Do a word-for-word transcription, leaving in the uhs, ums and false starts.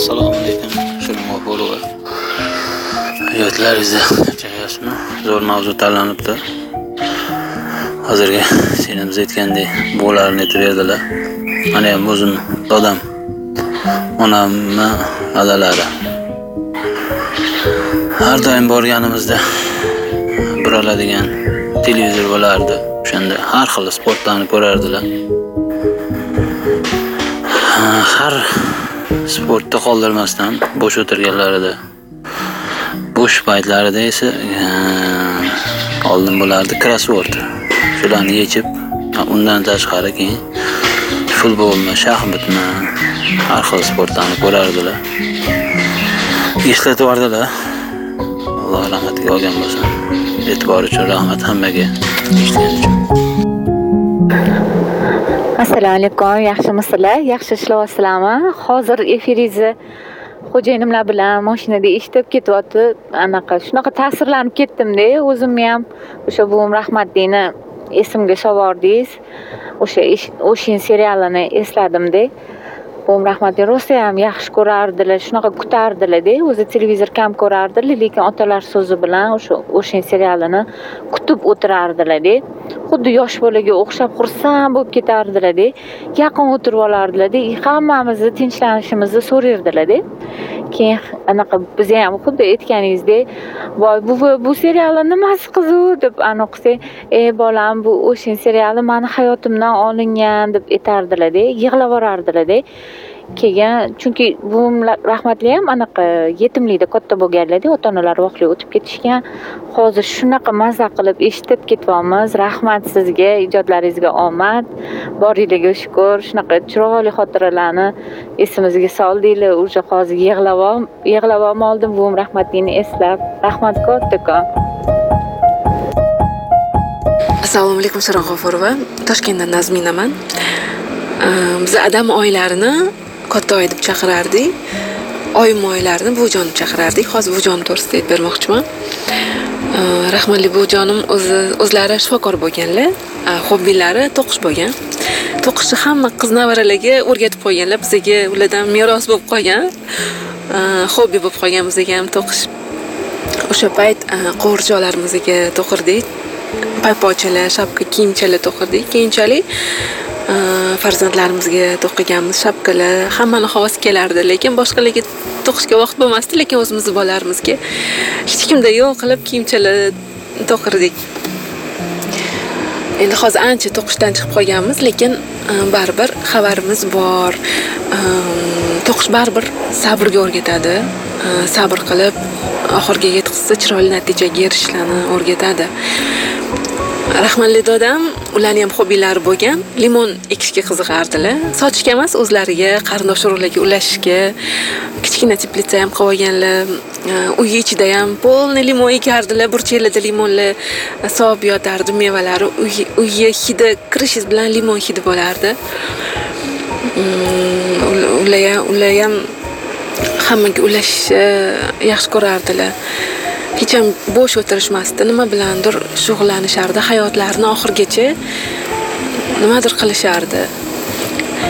Assalomu alaykum, Shirin G'ofurova. Hayotlaringizda yashayapsizmi? Zo'r mavzu tanlanibdi. Hozirgi senimiz aytgandek bo'larni aytib berdilar. Mana ham o'zim dadam, onamni adalari. Har doim borganimizda bir oladigan televizor bo'lardi. O'shanda har xil sportlarni ko'rardilar. Har sportda qoldirmasdan bo'sh o'tirganlarida, bo'sh paytlarida esa oldin bo'lardi crossword. Shularni yechib, undan tashqari keyin futbolmi, shaxmatmi, har xil sportlarni ko'rardilar. Eslatib yubordilar. Alloh rahmatiga olgan bo'lsin. E'tibor uchun rahmat hammaga. Eshitganingiz uchun. Assalomu alaykum, yaxshimisizlar? Yaxshi ishlayapsizlarmi? Hozir efiringizni xo'jayinimlar bilan mashinada eshitib ketyapti. Anaqa shunaqa ta'sirlanib ketdim-da, o'zimni ham o'sha buvim rahmatlikni esimga solvordingiz. O'sha O'shin serialini esladim-da. Buvim rahmatli rosa ham yaxshi ko'rardilar, shunaqa kutardilar-da. O'zi televizor kam ko'rardilar, lekin otalar so'zi bilan o'sha O'shin serialini kutib o'tirardilar-da. Xuddi yosh bolaga o'xshab xursand bo'lib ketardilar-da. Yaqin o'tirib olardilar-da. Hammamizni tinchlanishimizni so'rardilar-da. Keyin anaqa biz ham xuddi aytganingizdek, "Voy, buvi, bu serialning nimasi qiziq?" deb anoqsa, "Ey bolam, bu O'shin seriali meni hayotimdan olingan" deb aytardilar-da, yig'lab yuborardilar-da. Keyin chunki buvim rahmatli ham anaqa yetimlikda katta bo'lganlar-da, ota-onalar voqea o'tib ketishgan. Hozir shunaqa mazza qilib eshitib ketyapmiz. Rahmat sizga, ijodlaringizga omad. Boringlarga shukr. Shunaqa chiroyli xotiralarni esimizga soldinglar. O'sha hozir yig'lab yig'lab oldim buvim rahmatlikni eslab. Rahmat kattakon. Assalomu alaykum, Shirin G'ofurova. Toshkentdan Nazminaman. Biz adam oylarini katta oy deb chaqirardik. Oyim oylarini buvijon deb chaqirardik. Hozir buvijon to'g'risida aytib bermoqchiman. Rahmatli buvijonim o'zi o'zlari shifokor bo'lganlar. Hobbilari to'qish bo'lgan. To'qishni hamma qiz-nevaralarga o'rgatib qo'yganlar. Bizga ulardan meros bo'lib qolgan. Hobbi bo'lib qolgan bizga ham to'qish. O'sha payt qo'rjoqlarimizga to'qirdik. Paypochalar, shapka, kiyimchalar to'qirdik. Keyinchalik farzandlarimizga to'qiganmiz shapkalar, hammani havas kelardi, lekin boshqalarga to'qishga vaqt bo'lmasdi, lekin o'zimizni bolalarimizga hech kimda yo'q qilib kiyimchalar to'qirdik. Endi hozir ancha to'qishdan chiqib qolganmiz, lekin baribir xabarimiz bor. To'qish baribir sabrga o'rgatadi. Sabr qilib oxirga yetkazsa chiroyli natijaga erishishni o'rgatadi. Rahmatli dadam ularning ham hobbilari bo'lgan. Limon ekishga qiziqardilar. Sotishga emas, o'zlariga, qarindosh urug'larga ulashishga. Kichkina teplitsa ham qilib olganlar. Uy ichida ham polni limon ekardilar. Burchaklarda limonlar sovib yotardi, mevalari uyga hidi kirishingiz bilan limon hidi bo'lardi. Ular ham ular ham hammaga ulashishni yaxshi ko'rardilar. Hech ham bo'sh o'tirishmasdi, nima bilandir shug'ullanishardi, hayotlarini oxirgacha nimadir qilishardi.